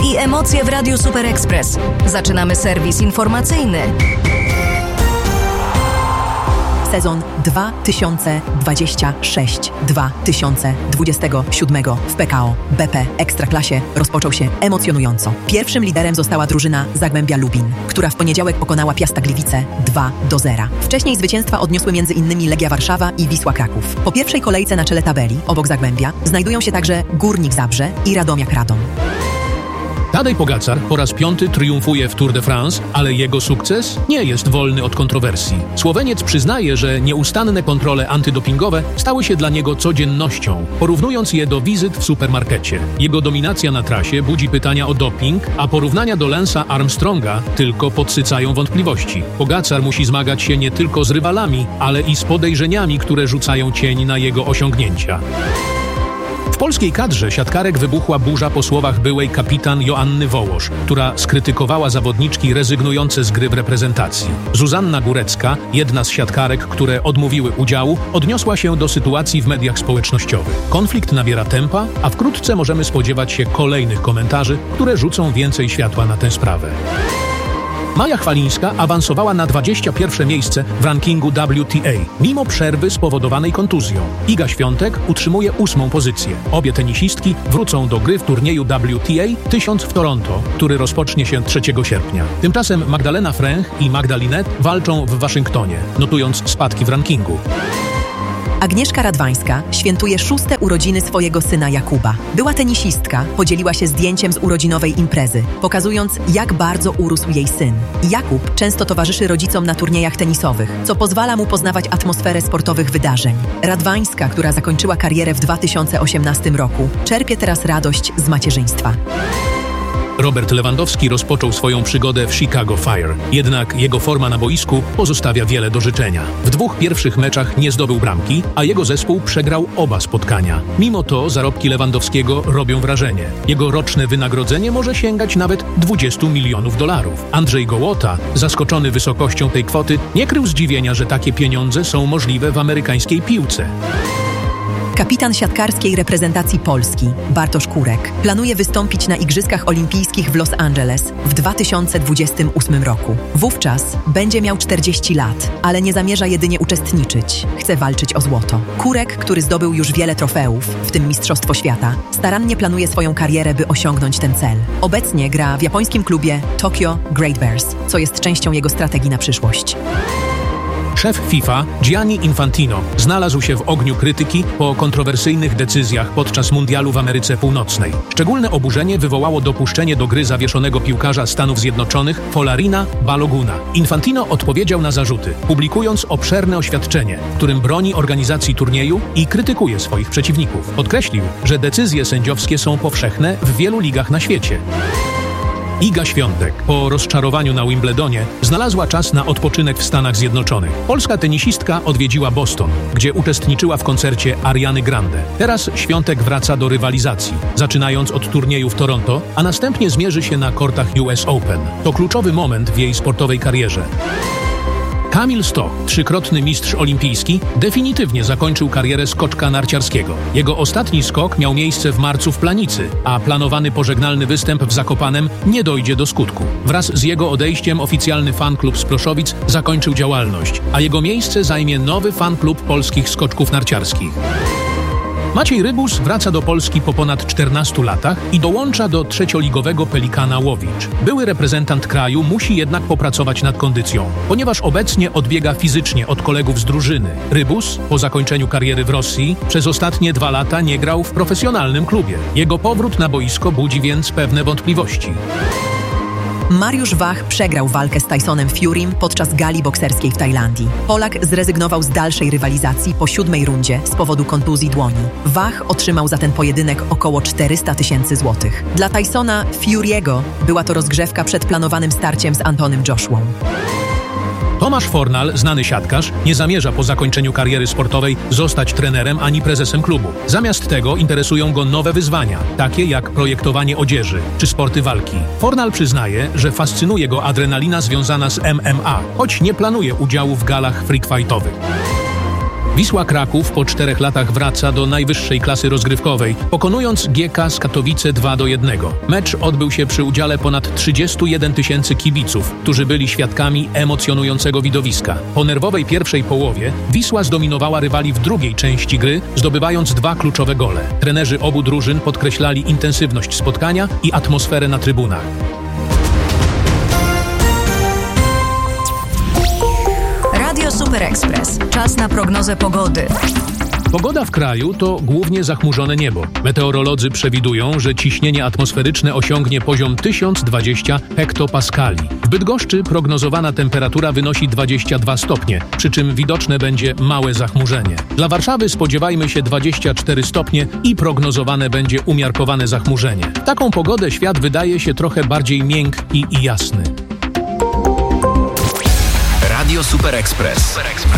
i emocje w Radiu Super Express. Zaczynamy serwis informacyjny. Sezon 2026-2027 w PKO BP Ekstraklasie rozpoczął się emocjonująco. Pierwszym liderem została drużyna Zagłębia Lubin, która w poniedziałek pokonała Piasta Gliwice 2-0. Wcześniej zwycięstwa odniosły m.in. Legia Warszawa i Wisła Kraków. Po pierwszej kolejce na czele tabeli, obok Zagłębia, znajdują się także Górnik Zabrze i Radomiak Radom. Tadej Pogacar po raz 5 triumfuje w Tour de France, ale jego sukces nie jest wolny od kontrowersji. Słoweniec przyznaje, że nieustanne kontrole antydopingowe stały się dla niego codziennością, porównując je do wizyt w supermarkecie. Jego dominacja na trasie budzi pytania o doping, a porównania do Lance'a Armstronga tylko podsycają wątpliwości. Pogacar musi zmagać się nie tylko z rywalami, ale i z podejrzeniami, które rzucają cień na jego osiągnięcia. W polskiej kadrze siatkarek wybuchła burza po słowach byłej kapitan Joanny Wołosz, która skrytykowała zawodniczki rezygnujące z gry w reprezentacji. Zuzanna Górecka, jedna z siatkarek, które odmówiły udziału, odniosła się do sytuacji w mediach społecznościowych. Konflikt nabiera tempa, a wkrótce możemy spodziewać się kolejnych komentarzy, które rzucą więcej światła na tę sprawę. Maja Chwalińska awansowała na 21. miejsce w rankingu WTA, mimo przerwy spowodowanej kontuzją. Iga Świątek utrzymuje 8. pozycję. Obie tenisistki wrócą do gry w turnieju WTA 1000 w Toronto, który rozpocznie się 3 sierpnia. Tymczasem Magdalena Fręch i Magda Linette walczą w Waszyngtonie, notując spadki w rankingu. Agnieszka Radwańska świętuje 6. urodziny swojego syna Jakuba. Była tenisistka, podzieliła się zdjęciem z urodzinowej imprezy, pokazując, jak bardzo urósł jej syn. Jakub często towarzyszy rodzicom na turniejach tenisowych, co pozwala mu poznawać atmosferę sportowych wydarzeń. Radwańska, która zakończyła karierę w 2018 roku, czerpie teraz radość z macierzyństwa. Robert Lewandowski rozpoczął swoją przygodę w Chicago Fire, jednak jego forma na boisku pozostawia wiele do życzenia. W 2 pierwszych meczach nie zdobył bramki, a jego zespół przegrał oba spotkania. Mimo to zarobki Lewandowskiego robią wrażenie. Jego roczne wynagrodzenie może sięgać nawet $20 milionów. Andrzej Gołota, zaskoczony wysokością tej kwoty, nie krył zdziwienia, że takie pieniądze są możliwe w amerykańskiej piłce. Kapitan siatkarskiej reprezentacji Polski, Bartosz Kurek, planuje wystąpić na Igrzyskach Olimpijskich w Los Angeles w 2028 roku. Wówczas będzie miał 40 lat, ale nie zamierza jedynie uczestniczyć. Chce walczyć o złoto. Kurek, który zdobył już wiele trofeów, w tym Mistrzostwo Świata, starannie planuje swoją karierę, by osiągnąć ten cel. Obecnie gra w japońskim klubie Tokyo Great Bears, co jest częścią jego strategii na przyszłość. Szef FIFA, Gianni Infantino, znalazł się w ogniu krytyki po kontrowersyjnych decyzjach podczas mundialu w Ameryce Północnej. Szczególne oburzenie wywołało dopuszczenie do gry zawieszonego piłkarza Stanów Zjednoczonych Folarina Baloguna. Infantino odpowiedział na zarzuty, publikując obszerne oświadczenie, w którym broni organizacji turnieju i krytykuje swoich przeciwników. Podkreślił, że decyzje sędziowskie są powszechne w wielu ligach na świecie. Iga Świątek po rozczarowaniu na Wimbledonie znalazła czas na odpoczynek w Stanach Zjednoczonych. Polska tenisistka odwiedziła Boston, gdzie uczestniczyła w koncercie Ariany Grande. Teraz Świątek wraca do rywalizacji, zaczynając od turnieju w Toronto, a następnie zmierzy się na kortach US Open. To kluczowy moment w jej sportowej karierze. Kamil Stoch, 3-krotny mistrz olimpijski, definitywnie zakończył karierę skoczka narciarskiego. Jego ostatni skok miał miejsce w marcu w Planicy, a planowany pożegnalny występ w Zakopanem nie dojdzie do skutku. Wraz z jego odejściem oficjalny fanklub z Proszowic zakończył działalność, a jego miejsce zajmie nowy fanklub polskich skoczków narciarskich. Maciej Rybus wraca do Polski po ponad 14 latach i dołącza do trzecioligowego Pelikana Łowicz. Były reprezentant kraju musi jednak popracować nad kondycją, ponieważ obecnie odbiega fizycznie od kolegów z drużyny. Rybus, po zakończeniu kariery w Rosji, przez ostatnie 2 lata nie grał w profesjonalnym klubie. Jego powrót na boisko budzi więc pewne wątpliwości. Mariusz Wach przegrał walkę z Tysonem Furym podczas gali bokserskiej w Tajlandii. Polak zrezygnował z dalszej rywalizacji po 7. rundzie z powodu kontuzji dłoni. Wach otrzymał za ten pojedynek około 400 000 złotych. Dla Tysona Fury'ego była to rozgrzewka przed planowanym starciem z Antonym Joshuą. Tomasz Fornal, znany siatkarz, nie zamierza po zakończeniu kariery sportowej zostać trenerem ani prezesem klubu. Zamiast tego interesują go nowe wyzwania, takie jak projektowanie odzieży czy sporty walki. Fornal przyznaje, że fascynuje go adrenalina związana z MMA, choć nie planuje udziału w galach freakfightowych. Wisła Kraków po 4 latach wraca do najwyższej klasy rozgrywkowej, pokonując GK z Katowice 2-1. Mecz odbył się przy udziale ponad 31 000 kibiców, którzy byli świadkami emocjonującego widowiska. Po nerwowej pierwszej połowie Wisła zdominowała rywali w drugiej części gry, zdobywając 2 kluczowe gole. Trenerzy obu drużyn podkreślali intensywność spotkania i atmosferę na trybunach. Radio Super Express. Czas na prognozę pogody. Pogoda w kraju to głównie zachmurzone niebo. Meteorolodzy przewidują, że ciśnienie atmosferyczne osiągnie poziom 1020 hektopaskali. W Bydgoszczy prognozowana temperatura wynosi 22 stopnie, przy czym widoczne będzie małe zachmurzenie. Dla Warszawy spodziewajmy się 24 stopnie i prognozowane będzie umiarkowane zachmurzenie. W taką pogodę świat wydaje się trochę bardziej miękki i jasny. Radio Super Express.